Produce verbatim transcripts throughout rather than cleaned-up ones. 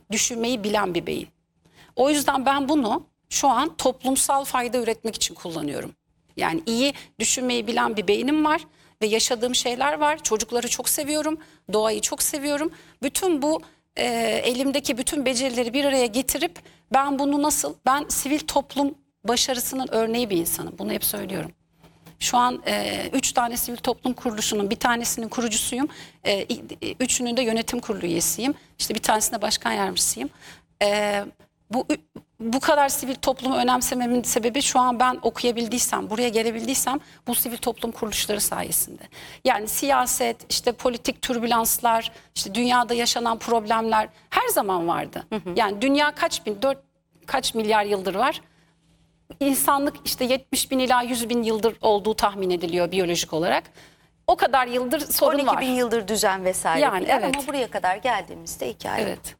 düşünmeyi bilen bir beyin. O yüzden ben bunu şu an toplumsal fayda üretmek için kullanıyorum. Yani iyi düşünmeyi bilen bir beynim var ve yaşadığım şeyler var. Çocukları çok seviyorum, doğayı çok seviyorum. Bütün bu e, elimdeki bütün becerileri bir araya getirip ben bunu nasıl, ben sivil toplum başarısının örneği bir insanım. Bunu hep söylüyorum. Şu an e, üç tane sivil toplum kuruluşunun bir tanesinin kurucusuyum. E, üçünün de yönetim kurulu üyesiyim. İşte bir tanesinde başkan yardımcısıyım. E, bu bu kadar sivil toplumu önemsememin sebebi şu an ben okuyabildiysem, buraya gelebildiysem bu sivil toplum kuruluşları sayesinde. Yani siyaset, işte politik türbülanslar, işte dünyada yaşanan problemler her zaman vardı. Hı hı. Yani dünya kaç bin, dört kaç milyar yıldır var? İnsanlık işte yetmiş bin ila yüz bin yıldır olduğu tahmin ediliyor biyolojik olarak. O kadar yıldır sorun on iki var. bin yıldır düzen vesaire. Yani filan. evet. Ama buraya kadar geldiğimizde hikaye. Evet.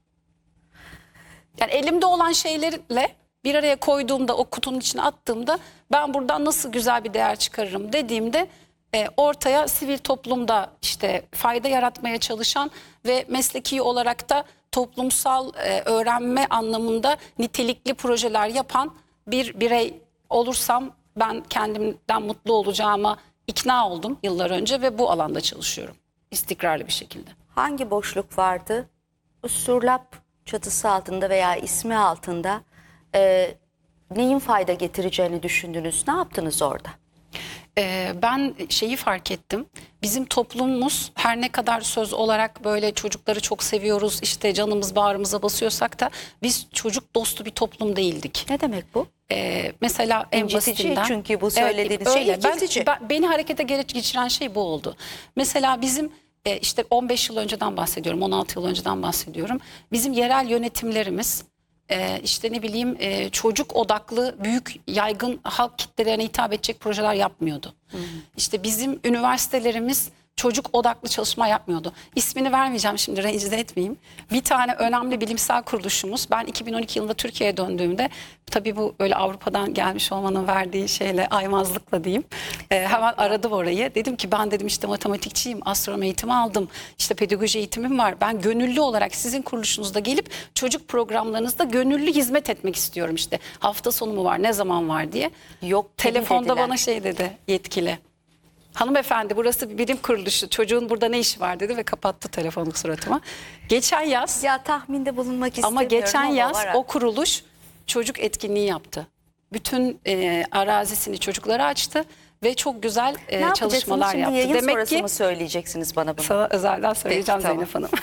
Yani elimde olan şeylerle bir araya koyduğumda, o kutunun içine attığımda ben buradan nasıl güzel bir değer çıkarırım dediğimde e, ortaya sivil toplumda işte fayda yaratmaya çalışan ve mesleki olarak da toplumsal e, öğrenme anlamında nitelikli projeler yapan bir birey olursam ben kendimden mutlu olacağıma ikna oldum yıllar önce ve bu alanda çalışıyorum istikrarlı bir şekilde. Hangi boşluk vardı? Usturlap çatısı altında veya ismi altında e, neyin fayda getireceğini düşündünüz? Ne yaptınız orada? Ee, ben şeyi fark ettim. Bizim toplumumuz her ne kadar söz olarak böyle çocukları çok seviyoruz, işte canımız bağrımıza basıyorsak da biz çocuk dostu bir toplum değildik. Ne demek bu? Ee, mesela en İncitici basitinden. çünkü bu söylediğiniz evet, şey öyle. incitici. Ben, ben, beni harekete geçiren şey bu oldu. Mesela bizim e, işte on beş yıl önceden bahsediyorum, on altı yıl önceden bahsediyorum. Bizim yerel yönetimlerimiz e, işte ne bileyim e, çocuk odaklı büyük yaygın halk kitlelerine hitap edecek projeler yapmıyordu. Hı hı. İşte bizim üniversitelerimiz çocuk odaklı çalışma yapmıyordu. İsmini vermeyeceğim şimdi, rencide etmeyeyim. Bir tane önemli bilimsel kuruluşumuz, ben iki bin on iki yılında Türkiye'ye döndüğümde, tabii bu böyle Avrupa'dan gelmiş olmanın verdiği şeyle, aymazlıkla diyeyim. E, hemen aradım orayı. Dedim ki ben dedim işte matematikçiyim, astronomi eğitimi aldım, işte pedagoji eğitimim var. Ben gönüllü olarak sizin kuruluşunuzda gelip çocuk programlarınızda gönüllü hizmet etmek istiyorum işte. Hafta sonu mu var, ne zaman var diye. Yok, telefonda dediler. bana şey dedi yetkili. Hanımefendi burası bir bilim kuruluşu, çocuğun burada ne işi var dedi ve kapattı telefonu suratıma. Geçen yaz Ya tahminde bulunmak istemiyorum ama geçen ama yaz var. o kuruluş çocuk etkinliği yaptı. Bütün e, arazisini çocuklara açtı ve çok güzel e, çalışmalar şimdi yaptı. Yayın Demek sonrası ki mı söyleyeceksiniz bana bunu? sana özelden söyleyeceğim. Peki, Zeynep Hanım.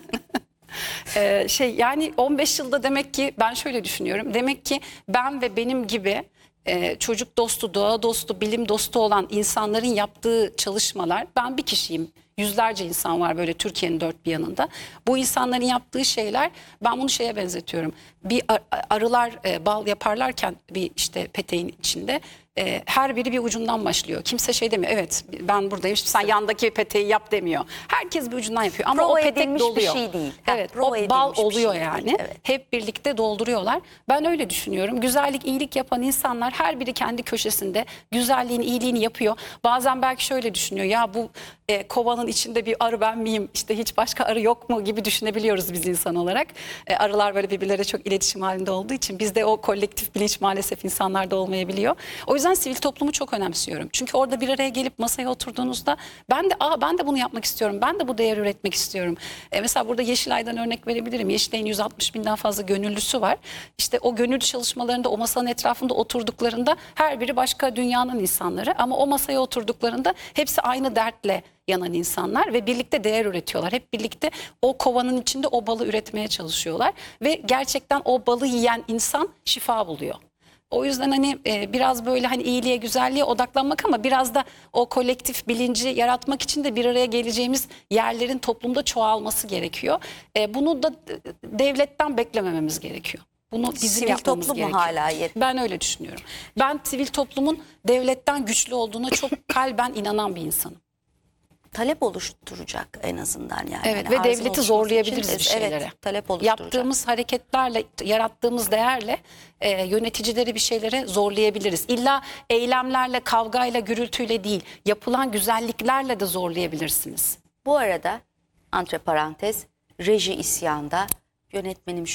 ee, şey yani on beş yılda demek ki ben şöyle düşünüyorum. Demek ki ben ve benim gibi e, çocuk dostu, doğa dostu, bilim dostu olan insanların yaptığı çalışmalar, ben bir kişiyim. Yüzlerce insan var böyle Türkiye'nin dört bir yanında. Bu insanların yaptığı şeyler, ben bunu şeye benzetiyorum. Bir arılar e, bal yaparlarken bir işte peteğin içinde e, her biri bir ucundan başlıyor. Kimse şey demiyor, evet ben buradayım, sen yandaki peteği yap demiyor. Herkes bir ucundan yapıyor ama Prova o petek edilmiş doluyor. bir şey değil. Evet, Prova o edilmiş bal bir şey oluyor değil. yani. Evet. Hep birlikte dolduruyorlar. Ben öyle düşünüyorum. Güzellik, iyilik yapan insanlar her biri kendi köşesinde güzelliğini, iyiliğini yapıyor. Bazen belki şöyle düşünüyor. Ya bu e, kovanın içinde bir arı ben miyim? İşte hiç başka arı yok mu gibi düşünebiliyoruz biz insan olarak. E, arılar böyle birbirleriyle çok iletişim halinde olduğu için bizde o kolektif bilinç maalesef insanlarda olmayabiliyor. O yüzden sivil toplumu çok önemsiyorum. Çünkü orada bir araya gelip masaya oturduğunuzda ben de aa ben de bunu yapmak istiyorum. Ben de bu değeri üretmek istiyorum. E, mesela burada Yeşilay'dan örnek verebilirim. Yeşilay'ın yüz altmış binden fazla gönüllüsü var. İşte o gönüllü çalışmalarında, o masanın etrafında oturduklarında her biri başka dünyanın insanları ama o masaya oturduklarında hepsi aynı dertle yanan insanlar ve birlikte değer üretiyorlar. Hep birlikte o kovanın içinde o balı üretmeye çalışıyorlar ve gerçekten o balı yiyen insan şifa buluyor. O yüzden hani e, biraz böyle hani iyiliğe, güzelliğe odaklanmak ama biraz da o kolektif bilinci yaratmak için de bir araya geleceğimiz yerlerin toplumda çoğalması gerekiyor. E, bunu da devletten beklemememiz gerekiyor. Bunu bizim Sivil yapmamız toplum mu gerekiyor. hala yet- Ben öyle düşünüyorum. Ben sivil toplumun devletten güçlü olduğuna çok kalben inanan bir insanım. Talep oluşturacak en azından yani. Evet, Yani ve arzın devleti oluşması zorlayabiliriz için, bir şeylere. Evet, talep oluşturacak. Yaptığımız hareketlerle, yarattığımız değerle e, yöneticileri bir şeylere zorlayabiliriz. İlla eylemlerle, kavgayla, gürültüyle değil, yapılan güzelliklerle de zorlayabilirsiniz. Bu arada antre parantez reji isyanda yönetmenim